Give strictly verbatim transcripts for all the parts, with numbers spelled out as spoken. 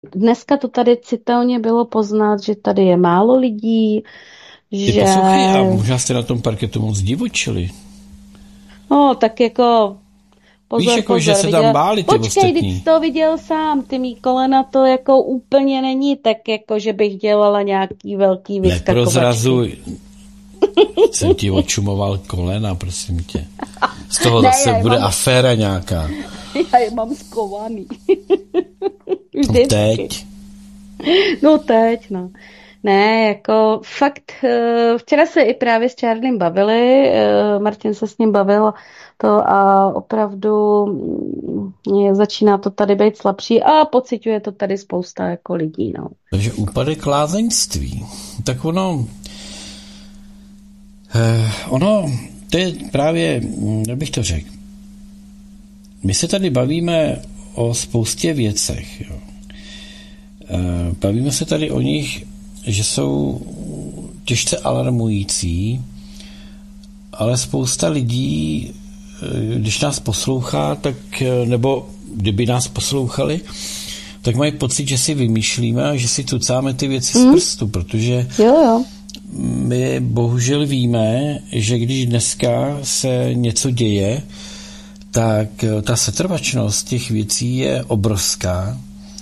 dneska to tady citelně bylo poznat, že tady je málo lidí, Ty že... poslouchej, a možná jste na tom parketu moc divočili. No, tak jako... Pozor, Víš, jako, pozor, že se viděl... tam báli ty Počkej, ostatní. teď jsi to viděl sám, ty mý kolena to jako úplně není tak, jako že bych dělala nějaký velký vyskakovačky. Neprozrazuj. Jsem ti očumoval kolena, prosím tě. Z toho ne, zase bude mám... aféra nějaká. Já je mám skovaný. No teď. No teď, no. Ne, jako fakt, včera se i právě s Charliem bavili, Martin se s ním bavil to a opravdu je, začíná to tady být slabší a pociťuje to tady spousta jako lidí, no. Takže úpadek lázeňství. Tak ono, eh, ono, to je právě, jak bych to řekl, my se tady bavíme o spoustě věcech, jo. Eh, bavíme se tady o nich, že jsou těžce alarmující, ale spousta lidí, když nás poslouchá, tak, nebo kdyby nás poslouchali, tak mají pocit, že si vymýšlíme a že si tucáme ty věci mm. z prstu, protože jo, jo. my bohužel víme, že když dneska se něco děje, tak ta setrvačnost těch věcí je obrovská.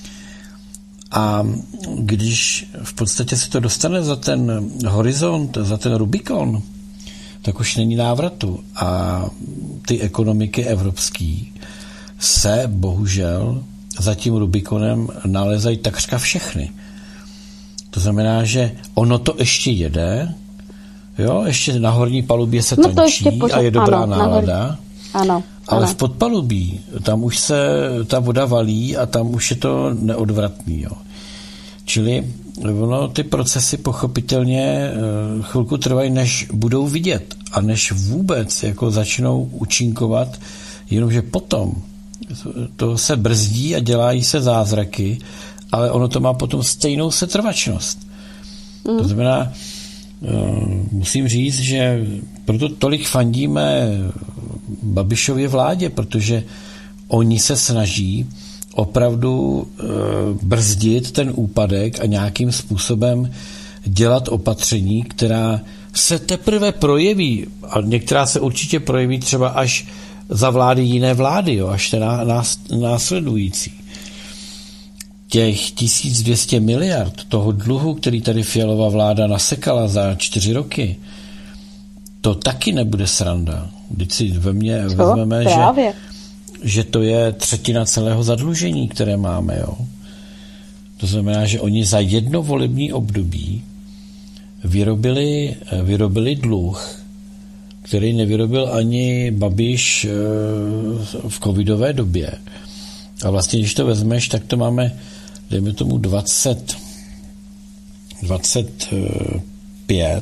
A když v podstatě se to dostane za ten horizont, za ten Rubikon, tak už není návratu. A ty ekonomiky evropský se bohužel za tím Rubikonem nalezají takřka všechny. To znamená, že ono to ještě jede, jo, ještě na horní palubě se no tančí pořád, a je dobrá ano, nálada. Ano, ale ano. v podpalubí, tam už se ta voda valí a tam už je to neodvratný. Jo. Čili ono, ty procesy pochopitelně chvilku trvají, než budou vidět a než vůbec jako začnou účinkovat, jenomže potom to se brzdí a dělají se zázraky, ale ono to má potom stejnou setrvačnost. Mm. To znamená, musím říct, že proto tolik fandíme Babišově vládě, protože oni se snaží opravdu brzdit ten úpadek a nějakým způsobem dělat opatření, která se teprve projeví, a některá se určitě projeví třeba až za vlády jiné vlády, jo, až ten následující. Těch tisíc dvě stě miliard toho dluhu, který tady Fialová vláda nasekala za čtyři roky, to taky nebude sranda. Když si ve mně vezmeme, že, že to je třetina celého zadlužení, které máme. Jo. To znamená, že oni za jedno volební období vyrobili, vyrobili dluh, který nevyrobil ani Babiš v covidové době. A vlastně, když to vezmeš, tak to máme, dejme tomu dvacet, dvacet pět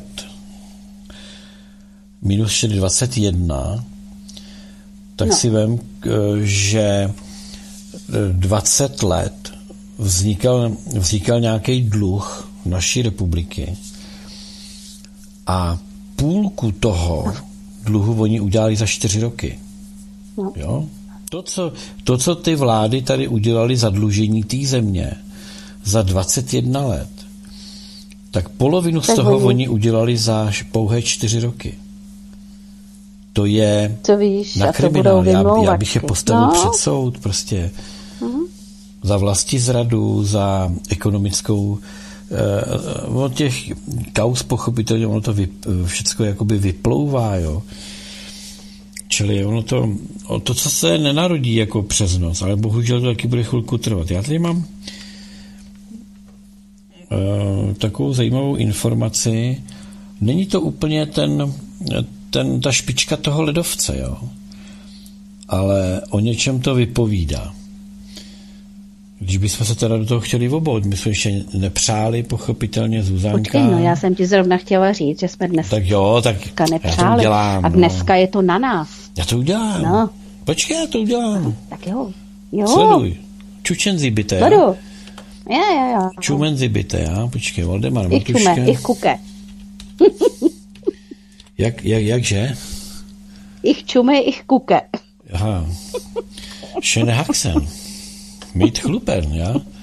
minus dvacet jedna, tak no. si vem, že dvacet let vznikal, vznikal nějaký dluh naší republiky a půlku toho dluhu oni udělali za čtyři roky. No. Jo? To co, to, co ty vlády tady udělali zadlužení té země za dvacet jedna let, tak polovinu tak z toho oni. oni udělali za pouhé čtyři roky. To je to víš, na kriminál. Já, já bych je postavil no. před soud prostě uh-huh. za vlastizradu, za ekonomickou eh, od těch kauz pochopitelně ono to vy, všecko jakoby vyplouvá, jo. Čili ono to, to, co se nenarodí jako přes noc, ale bohužel to taky bude chvilku trvat. Já tady mám uh, takovou zajímavou informaci. Není to úplně ten, ten, ta špička toho ledovce, jo? Ale o něčem to vypovídá. Když bychom se teda do toho chtěli obout, my jsme ještě nepřáli, pochopitelně, Zuzánka. Počkej, no já jsem ti zrovna chtěla říct, že jsme dneska tak jo, tak nepřáli. Já to udělám, a dneska no. je to na nás. Já to udělám. No. Počkej, já to udělám. Tak jo. Jo. Sleduj. Čučenzi byte, Sleduj. Já, já, já. Čumenzi byte, já. Počkej, Valdemar Ich Matuška. čume, ich kuke. jak, jak, jakže? Ich čume, ich kuke. Aha. Schöne Haxen. Mit Chlupen, ja?